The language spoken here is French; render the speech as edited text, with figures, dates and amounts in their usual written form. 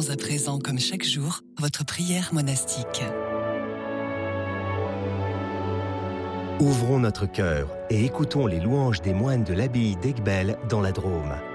Faisons à présent, comme chaque jour, votre prière monastique. Ouvrons notre cœur et écoutons les louanges des moines de l'abbaye d'Aiguebelle dans la Drôme.